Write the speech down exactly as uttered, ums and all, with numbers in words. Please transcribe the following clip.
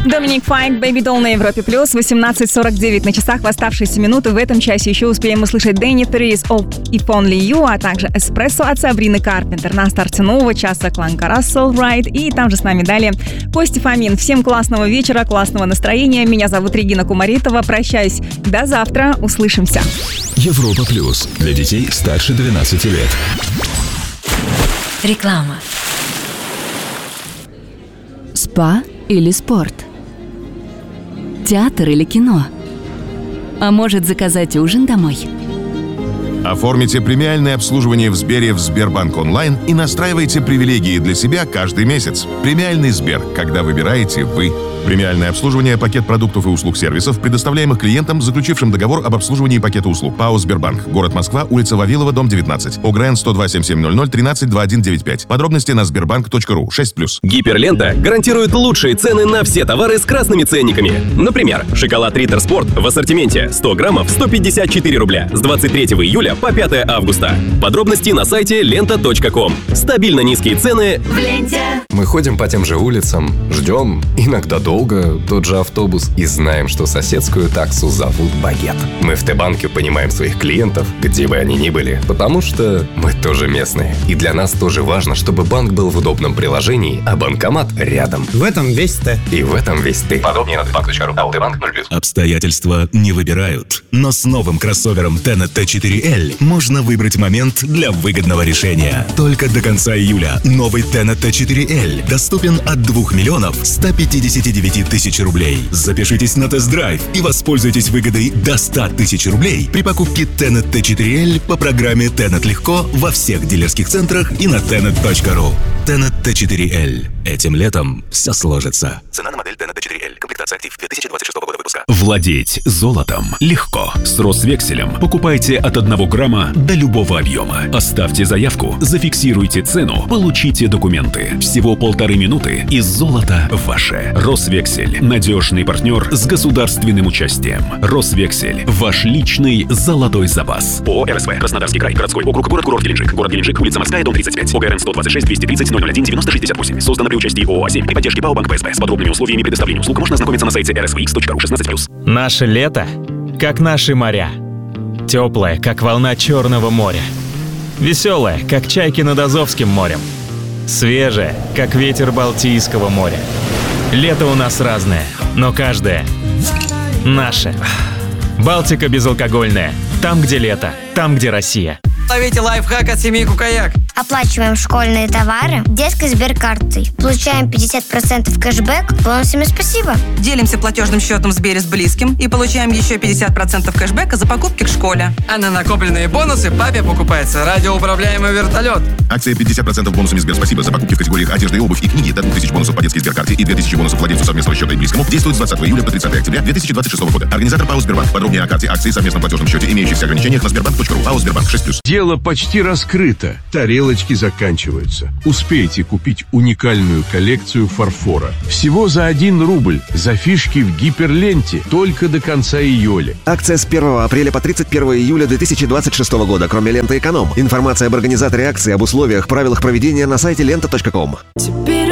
Доминик Файк, Baby Doll на Европе Плюс. восемнадцать сорок девять на часах. В оставшиеся минуты в этом часе еще успеем услышать Дэнни Трис of If Only You, а также Эспрессо от Сабрины Карпентер. На старте нового часа Кланка Рассел, Райт. И там же с нами далее Костя Фомин. Всем классного вечера, классного настроения. Меня зовут Регина Кумаритова. Прощаюсь. До завтра. Услышимся. Европа Плюс. Для детей старше двенадцати лет. Реклама. Спа или спорт? Театр или кино? А может, заказать ужин домой? Оформите премиальное обслуживание в Сбере в Сбербанк онлайн и настраивайте привилегии для себя каждый месяц. Премиальный Сбер, когда выбираете вы. Премиальное обслуживание, пакет продуктов и услуг сервисов, предоставляемых клиентам, заключившим договор об обслуживании пакета услуг. ПАО «Сбербанк». Город Москва, улица Вавилова, дом девятнадцать. ОГРН сто два семь семь ноль ноль тринадцать двадцать один девяносто пять. Подробности на сбербанк точка ру. шесть плюс. Гиперлента гарантирует лучшие цены на все товары с красными ценниками. Например, шоколад Риттер Спорт в ассортименте сто граммов сто пятьдесят четыре рубля с двадцать третьего июля по пятое августа. Подробности на сайте лента точка ком. Стабильно низкие цены в ленте. Мы ходим по тем же улицам, ждем, иногда долго, тот же автобус и знаем, что соседскую таксу зовут Багет. Мы в Т-банке понимаем своих клиентов, где бы они ни были, потому что мы тоже местные. И для нас тоже важно, чтобы банк был в удобном приложении, а банкомат рядом. В этом весь Т. И в этом весь ты. Подробнее на т банк точка ру. АО Т-банк ноль плюс. Обстоятельства не выбирают. Но с новым кроссовером Тенет Т четыре Л можно выбрать момент для выгодного решения. Только до конца июля новый Тенет Т четыре Л доступен от двух миллионов ста пятидесяти девяти тысяч рублей. Запишитесь на тест-драйв и воспользуйтесь выгодой до ста тысяч рублей при покупке Тенет Т четыре Л по программе Тенет Легко во всех дилерских центрах и на тенет точка ру. Тенет Т четыре Л. Этим летом все сложится. Цена на модель Тенет Т четыре Л. Комплектация актив две тысячи двадцать шестого года выпуска. Владеть золотом легко. С Росвекселем покупайте от одного грамма до любого объема. Оставьте заявку, зафиксируйте цену, получите документы. Всего полторы минуты и золото ваше. Росвексель. Надежный партнер с государственным участием. Росвексель. Ваш личный золотой запас. ООО РСВ. Краснодарский край. Городской округ. Город-курорт Геленджик. Город Геленджик. Улица Морская, дом тридцать пять. ОГРН сто двадцать шесть двести тридцать ноль ноль один девяносто шестьдесят восемь. Создано при участии ООО «А семь» при поддержке ПАО «Банк ПСБ». С подробными условиями предоставления услуг можно ознакомиться на сайте эр эс ви икс точка ру. шестнадцать плюс. Наше лето, как наши моря. Теплое, как волна Черного моря. Веселое, как чайки над Азовским морем. Свежее, как ветер Балтийского моря. Лето у нас разное, но каждое наше. Балтика безалкогольная. Там, где лето, там, где Россия. Ловите лайфхак от семьи Кукаяк. Оплачиваем школьные товары детской сберкартой. Получаем пятьдесят процентов кэшбэк бонусами «Спасибо». Делимся платежным счетом в Сбере с близким и получаем еще пятьдесят процентов кэшбэка за покупки к школе. А на накопленные бонусы папе покупается радиоуправляемый вертолет. Акция пятьдесят процентов бонусами Сбер «Спасибо» за покупки в категориях одежда и обувь и книги до двух тысяч бонусов по детской сберкарте и две тысячи бонусов владельцу совместного счета и близкому действует с двадцатого июля по тридцатое октября две тысячи двадцать шестого года. Организатор ПАО «Сбербанк». Подробнее о карте, акции, совместном платежном счете, имеющихся ограничениях на сбербанк точка ру. ПАО «Сбербанк» шесть плюс. Дело почти раскрыто. Тарелочки заканчиваются. Успейте купить уникальную коллекцию фарфора. Всего за один рубль. За фишки в гиперленте. Только до конца июля. Акция с первого апреля по тридцать первого июля две тысячи двадцать шестого года. Кроме ленты «Эконом». Информация об организаторе акции, об условиях, правилах проведения на сайте лента точка ком. Теперь